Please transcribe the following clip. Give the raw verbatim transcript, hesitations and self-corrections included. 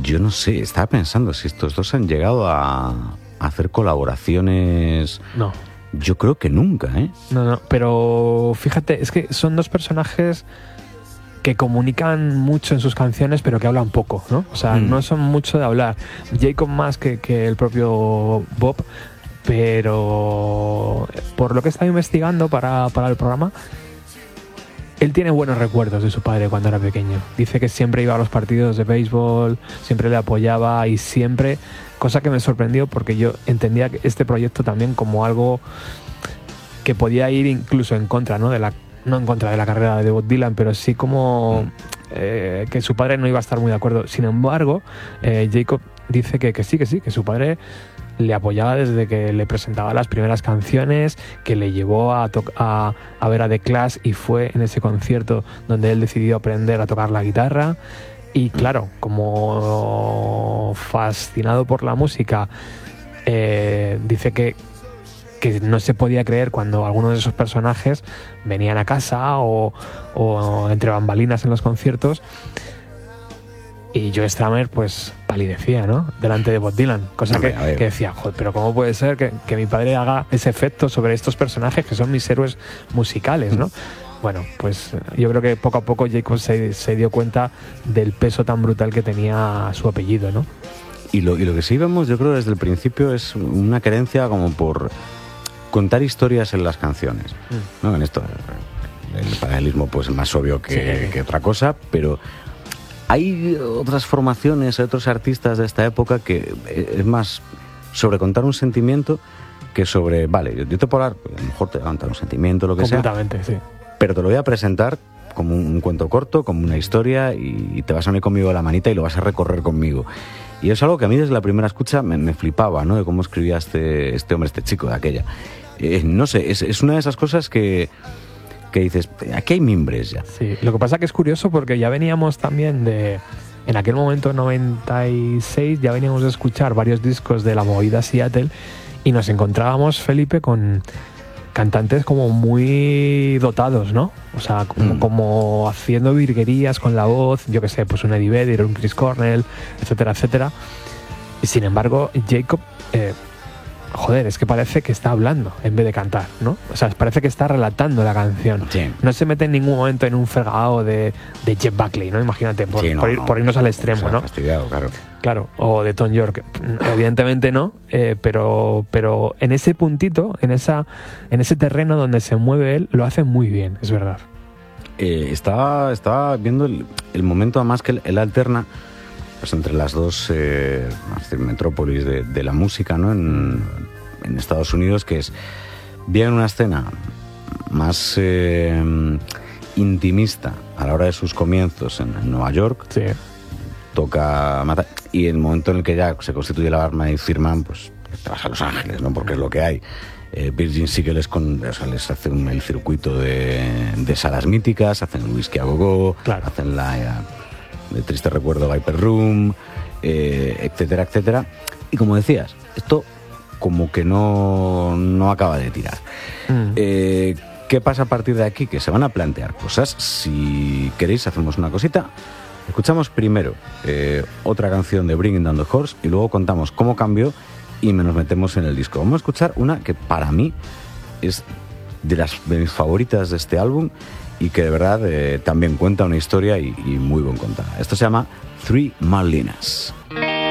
yo no sé, estaba pensando si estos dos han llegado a, a hacer colaboraciones. No. Yo creo que nunca, ¿eh? No, no, pero fíjate, es que son dos personajes que comunican mucho en sus canciones, pero que hablan poco, ¿no? O sea, mm. no son mucho de hablar. Jacob más que, que el propio Bob, pero por lo que he estado investigando para, para el programa, él tiene buenos recuerdos de su padre cuando era pequeño. Dice que siempre iba a los partidos de béisbol, siempre le apoyaba y siempre, cosa que me sorprendió porque yo entendía este proyecto también como algo que podía ir incluso en contra, ¿no? De la, no en contra de la carrera de Bob Dylan, pero sí como eh, que su padre no iba a estar muy de acuerdo. Sin embargo, eh, Jacob dice que, que sí, que sí, que su padre le apoyaba desde que le presentaba las primeras canciones, que le llevó a, to- a, a ver a The Clash y fue en ese concierto donde él decidió aprender a tocar la guitarra. Y claro, como fascinado por la música, eh, dice que, que no se podía creer cuando algunos de esos personajes venían a casa o, o entre bambalinas en los conciertos. Y Joe Strummer, pues, palidecía, ¿no? Delante de Bob Dylan. Cosa que, que decía, joder, pero ¿cómo puede ser que, que mi padre haga ese efecto sobre estos personajes que son mis héroes musicales, ¿no? Bueno, pues yo creo que poco a poco Jacob se, se dio cuenta del peso tan brutal que tenía su apellido, ¿no? Y lo, y lo que sí vemos, yo creo, desde el principio es una querencia como por contar historias en las canciones, mm. ¿no? En esto, el paralelismo, pues, es más obvio que, sí. que otra cosa, pero hay otras formaciones, hay otros artistas de esta época que es más sobre contar un sentimiento que sobre, vale, yo te puedo hablar, a lo mejor te va a contar un sentimiento, lo que sea. Completamente, sí. Pero te lo voy a presentar como un, un cuento corto, como una historia, y, y te vas a unir conmigo de la manita y lo vas a recorrer conmigo. Y es algo que a mí desde la primera escucha me, me flipaba, ¿no? De cómo escribía este, este hombre, este chico de aquella. Eh, no sé, es, es una de esas cosas que... que dices, aquí hay mimbres ya. Sí, lo que pasa que es curioso porque ya veníamos también de, en aquel momento noventa y seis, ya veníamos de escuchar varios discos de la movida Seattle y nos encontrábamos, Felipe, con cantantes como muy dotados, ¿no? O sea, como, mm. como haciendo virguerías con la voz, yo qué sé, pues un Eddie Vedder, un Chris Cornell, etcétera, etcétera. Y sin embargo, Jacob... Eh, joder, es que parece que está hablando en vez de cantar, ¿no? O sea, parece que está relatando la canción. Sí. No se mete en ningún momento en un fregado de, de Jeff Buckley, ¿no? Imagínate, por, sí, no, por, ir, no, por irnos al extremo, o sea, ¿no? Fastidiado, claro. Claro, o de Tom York. Evidentemente no, eh, pero, pero en ese puntito, en, esa, en ese terreno donde se mueve él, lo hace muy bien, es verdad. Eh, estaba, estaba viendo el, el momento, además, que él, él alterna pues entre las dos eh, metrópolis de, de la música, ¿no? En, en Estados Unidos, que es bien una escena más eh, intimista a la hora de sus comienzos en, en Nueva York. Sí. Toca matar, y el momento en el que ya se constituye la Batman y firman, pues te vas a Los Ángeles, ¿no? Porque es lo que hay. Eh, Virgin sí que les, con, o sea, les hacen el circuito de, de salas míticas, hacen el Whisky a Go-Go, claro. hacen la eh, de triste recuerdo Viper Room, eh, etcétera, etcétera. Y como decías, esto como que no, no acaba de tirar. Mm. Eh, ¿Qué pasa a partir de aquí? Que se van a plantear cosas. Si queréis, hacemos una cosita. Escuchamos primero eh, otra canción de Bringing Down the Horse y luego contamos cómo cambió y nos metemos en el disco. Vamos a escuchar una que para mí es de las de mis favoritas de este álbum y que de verdad eh, también cuenta una historia y, y muy bien contada. Esto se llama Three Marlinas.